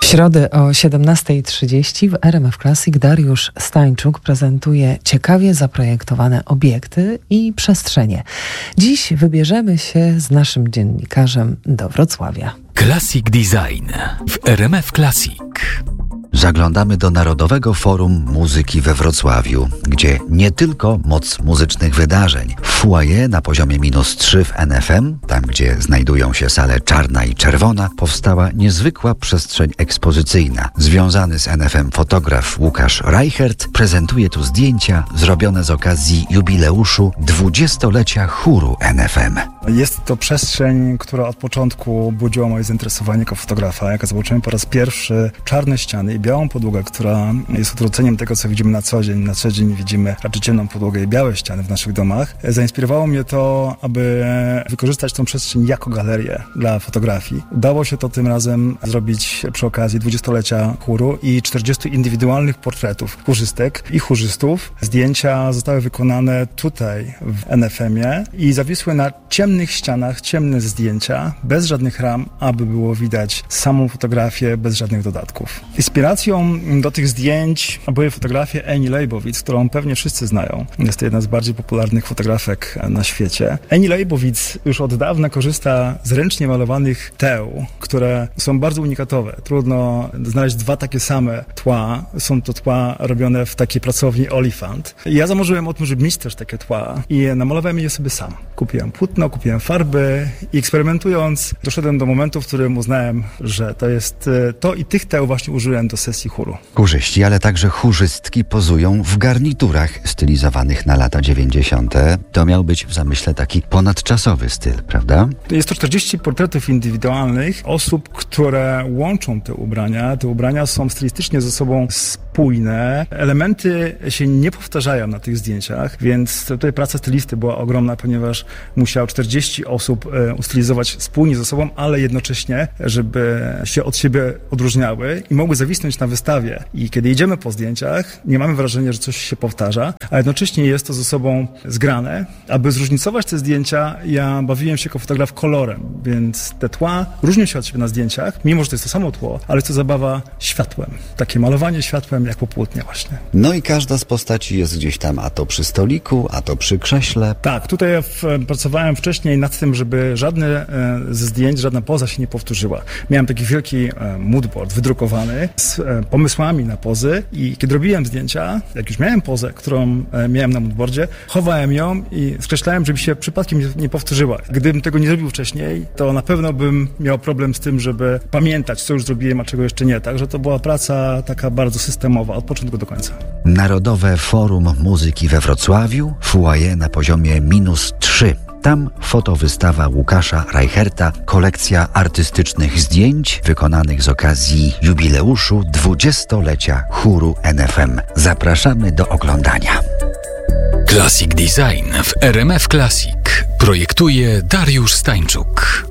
środę o 17:30 w RMF Classic Dariusz Stańczuk prezentuje ciekawie zaprojektowane obiekty i przestrzenie. Dziś wybierzemy się z naszym dziennikarzem do Wrocławia. Classic Design w RMF Classic. Zaglądamy do Narodowego Forum Muzyki we Wrocławiu, gdzie nie tylko moc muzycznych wydarzeń. W foyer na poziomie -3 w NFM, tam gdzie znajdują się sale czarna i czerwona, powstała niezwykła przestrzeń ekspozycyjna. Związany z NFM fotograf Łukasz Reichert prezentuje tu zdjęcia zrobione z okazji jubileuszu 20-lecia chóru NFM. Jest to przestrzeń, która od początku budziła moje zainteresowanie jako fotografa. Jak zobaczyłem po raz pierwszy czarne ściany i białą podłogę, która jest odwróceniem tego, co widzimy na co dzień. Na co dzień widzimy raczej ciemną podłogę i białe ściany w naszych domach. Zainspirowało mnie to, aby wykorzystać tą przestrzeń jako galerię dla fotografii. Udało się to tym razem zrobić przy okazji 20-lecia chóru i 40 indywidualnych portretów chórzystek i chórzystów. Zdjęcia zostały wykonane tutaj w NFM-ie i zawisły na ciemnych ścianach, ciemne zdjęcia, bez żadnych ram, aby było widać samą fotografię, bez żadnych dodatków. Inspiracją do tych zdjęć były fotografie Annie Leibovitz, którą pewnie wszyscy znają. Jest to jedna z bardziej popularnych fotografek na świecie. Annie Leibovitz już od dawna korzysta z ręcznie malowanych teł, które są bardzo unikatowe. Trudno znaleźć dwa takie same tła. Są to tła robione w takiej pracowni Oliphant. Ja zamarzyłem o tym, żeby mieć też takie tła i namalowałem je sobie sam. Kupiłem płótno, kupiłem farby i eksperymentując doszedłem do momentu, w którym uznałem, że to jest to i tych teł właśnie użyłem do sesji chóru. Chórzyści, ale także chórzystki pozują w garniturach stylizowanych na lata 90. To miał być w zamyśle taki ponadczasowy styl, prawda? Jest to 40 portretów indywidualnych osób, które łączą te ubrania. Te ubrania są stylistycznie ze sobą spójne. Elementy się nie powtarzają na tych zdjęciach, więc tutaj praca stylisty była ogromna, ponieważ musiał 40 osób ustylizować spójnie ze sobą, ale jednocześnie, żeby się od siebie odróżniały i mogły zawisnąć na wystawie. I kiedy jedziemy po zdjęciach, nie mamy wrażenia, że coś się powtarza, a jednocześnie jest to ze sobą zgrane. Aby zróżnicować te zdjęcia, ja bawiłem się jako fotograf kolorem, więc te tła różnią się od siebie na zdjęciach, mimo że to jest to samo tło, ale jest to zabawa światłem. Takie malowanie światłem jak po płótnie właśnie. No i każda z postaci jest gdzieś tam, a to przy stoliku, a to przy krześle. Tak, tutaj ja pracowałem wcześniej nad tym, żeby żadne ze zdjęć, żadna poza się nie powtórzyła. Miałem taki wielki moodboard wydrukowany z pomysłami na pozy i kiedy robiłem zdjęcia, jak już miałem pozę, którą miałem na moodboardzie, chowałem ją i skreślałem, żeby się przypadkiem nie powtórzyła. Gdybym tego nie zrobił wcześniej, to na pewno bym miał problem z tym, żeby pamiętać, co już zrobiłem, a czego jeszcze nie. Także to była praca taka bardzo systemowa, od początku do końca. Narodowe Forum Muzyki we Wrocławiu, foyer na poziomie -3. Tam fotowystawa Łukasza Reicherta, kolekcja artystycznych zdjęć wykonanych z okazji jubileuszu 20-lecia chóru NFM. Zapraszamy do oglądania. Classic Design w RMF Classic projektuje Dariusz Stańczuk.